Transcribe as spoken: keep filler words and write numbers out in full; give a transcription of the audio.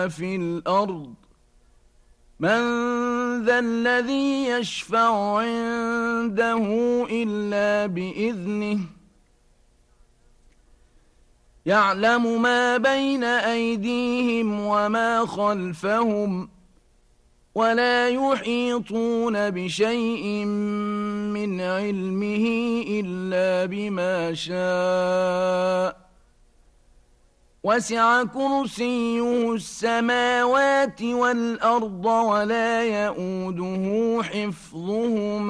في الأرض من ذا الذي يشفع عنده إلا بإذنه يعلم ما بين أيديهم وما خلفهم ولا يحيطون بشيء من علمه إلا بما شاء وسع كرسيه السماوات والأرض ولا يئوده حفظهما